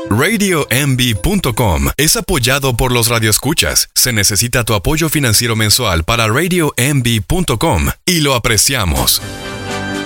RadioMB.com es apoyado por los radioescuchas. Se necesita tu apoyo financiero mensual para RadioMB.com y lo apreciamos.